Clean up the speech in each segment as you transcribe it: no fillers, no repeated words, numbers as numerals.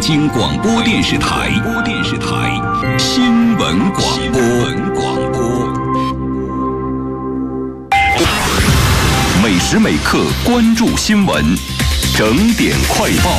京广播电视台新闻广播。每时每刻关注新闻，整点快报。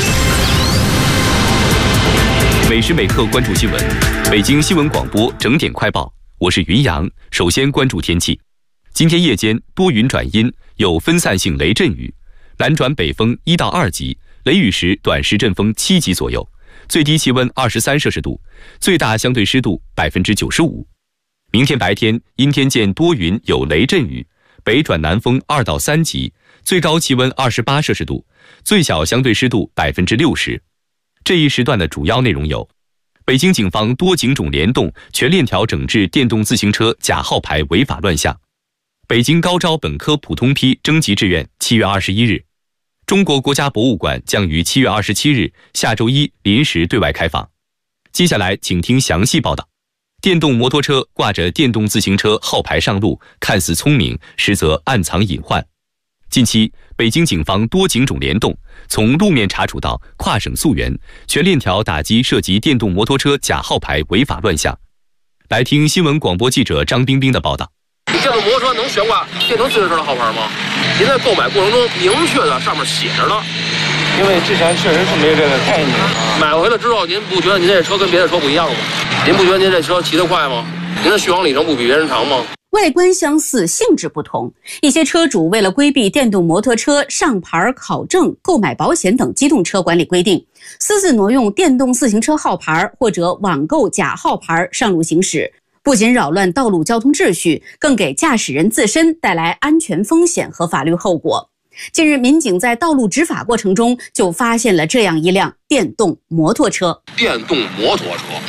每时每刻关注新闻，北京新闻广播整点快报，我是云阳。首先关注天气，今天夜间多云转阴，有分散性雷阵雨，南转北风1到2级，雷雨时短时阵风7级左右，最低气温23摄氏度，最大相对湿度95%。明天白天阴天见多云有雷阵雨，北转南风2到3级，最高气温28摄氏度，最小相对湿度60%。这一时段的主要内容有：北京警方多警种联动，全链条整治电动自行车假号牌违法乱象；北京高招本科普通批征集志愿7月21日；中国国家博物馆将于7月27日下周一临时对外开放。接下来请听详细报道。电动摩托车挂着电动自行车号牌上路，看似聪明，实则暗藏隐患。近期，北京警方多警种联动，从路面查处到跨省溯源，全链条打击涉及电动摩托车假号牌违法乱象。来听新闻广播记者张冰冰的报道。 电动摩托车能悬挂电动自行车的号牌吗？您在购买过程中明确的上面写着呢。 因为之前确实是没有这个概念。 买回来之后，您不觉得您这车跟别的车不一样吗？您不觉得您这车骑得快吗？您的续航里程不比别人长吗？ 外观相似，性质不同。一些车主为了规避电动摩托车上牌考证、购买保险等机动车管理规定，私自挪用电动自行车号牌或者网购假号牌上路行驶，不仅扰乱道路交通秩序，更给驾驶人自身带来安全风险和法律后果。近日，民警在道路执法过程中就发现了这样一辆电动摩托车。 电动摩托车